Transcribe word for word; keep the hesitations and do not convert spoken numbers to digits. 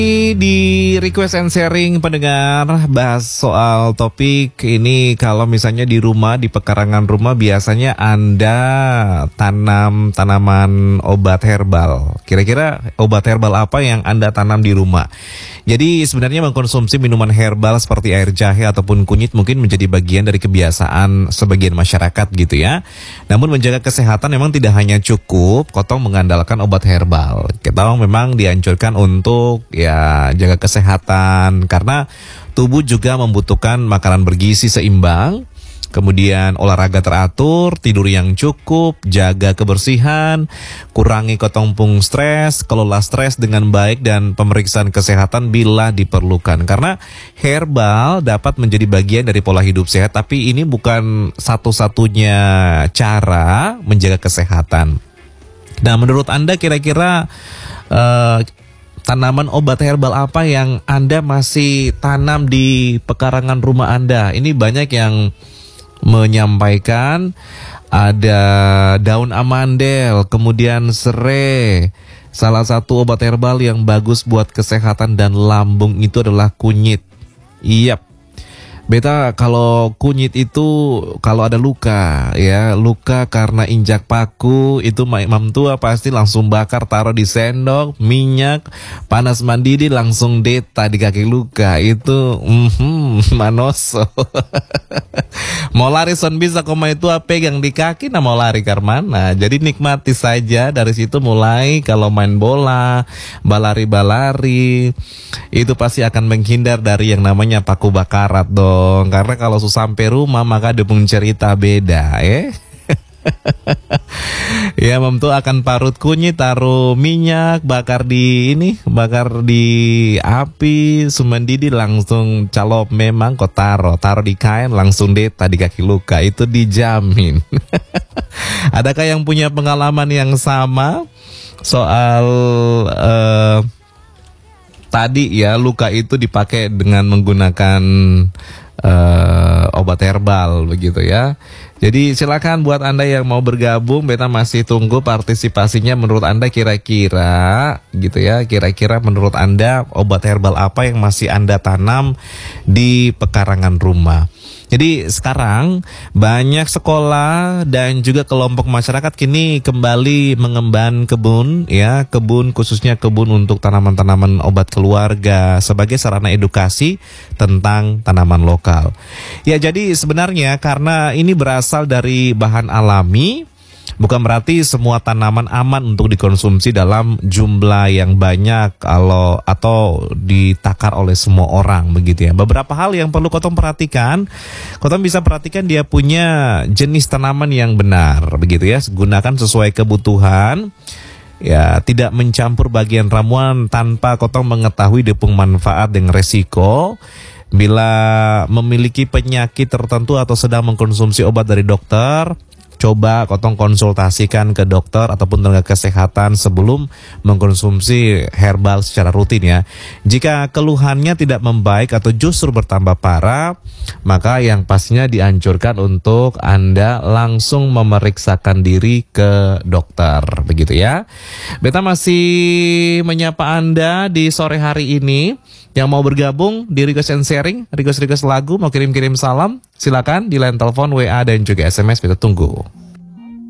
Di request and sharing pendengar bahas soal topik ini, kalau misalnya di rumah, di pekarangan rumah biasanya Anda tanam tanaman obat herbal. Kira-kira obat herbal apa yang Anda tanam di rumah? Jadi sebenarnya mengkonsumsi minuman herbal seperti air jahe ataupun kunyit mungkin menjadi bagian dari kebiasaan sebagian masyarakat gitu ya. Namun menjaga kesehatan memang tidak hanya cukup Kotong mengandalkan obat herbal. Kita memang dianjurkan untuk ya jaga kesehatan karena tubuh juga membutuhkan makanan bergizi seimbang. Kemudian olahraga teratur, tidur yang cukup, jaga kebersihan, kurangi ketompung stres, kelola stres dengan baik, dan pemeriksaan kesehatan bila diperlukan. Karena herbal dapat menjadi bagian dari pola hidup sehat, tapi ini bukan satu-satunya cara menjaga kesehatan. Nah, menurut Anda kira-kira uh, tanaman obat herbal apa yang Anda masih tanam di pekarangan rumah Anda? Ini banyak yang menyampaikan ada daun amandel, kemudian serai. Salah satu obat herbal yang bagus buat kesehatan dan lambung itu adalah kunyit. Iya, Beta, kalau kunyit itu kalau ada luka ya, luka karena injak paku, itu mam tua pasti langsung bakar, taruh di sendok, minyak, panas mandidi, langsung deta di kaki luka. Itu mm-hmm, manoso. Mau lari son bisa koma itu pegang di kaki, nah mau lari ke mana. Jadi nikmati saja dari situ mulai. Kalau main bola, balari-balari, itu pasti akan menghindar dari yang namanya paku bakarat dong. Karena kalau susah sampai rumah maka dia pun cerita beda eh. Ya, Mam tuh akan parut kunyit, taruh minyak, bakar di ini, bakar di api, sumendidi, langsung calop memang kok taruh, taruh di kain, langsung deta di kaki luka, itu dijamin. Adakah yang punya pengalaman yang sama soal uh, tadi ya, luka itu dipakai dengan menggunakan uh, obat herbal begitu ya? Jadi silakan buat Anda yang mau bergabung, Beta masih tunggu partisipasinya. Menurut Anda kira-kira gitu ya, kira-kira menurut Anda obat herbal apa yang masih Anda tanam di pekarangan rumah? Jadi sekarang banyak sekolah dan juga kelompok masyarakat kini kembali mengemban kebun ya, kebun khususnya kebun untuk tanaman-tanaman obat keluarga sebagai sarana edukasi tentang tanaman lokal. Ya, jadi sebenarnya karena ini berasal dari bahan alami, bukan berarti semua tanaman aman untuk dikonsumsi dalam jumlah yang banyak kalau atau ditakar oleh semua orang begitu ya. Beberapa hal yang perlu Kotong perhatikan. Kotong bisa perhatikan dia punya jenis tanaman yang benar begitu ya. Gunakan sesuai kebutuhan. Ya, tidak mencampur bagian ramuan tanpa Kotong mengetahui depung manfaat dan resiko. Bila memiliki penyakit tertentu atau sedang mengkonsumsi obat dari dokter, coba Kotong konsultasikan ke dokter ataupun tenaga kesehatan sebelum mengkonsumsi herbal secara rutin ya. Jika keluhannya tidak membaik atau justru bertambah parah, maka yang pastinya dianjurkan untuk Anda langsung memeriksakan diri ke dokter begitu ya. Beta masih menyapa Anda di sore hari ini. Yang mau bergabung di request and sharing, request-request lagu, mau kirim-kirim salam, silakan di line telepon, W A dan juga S M S, kita tunggu.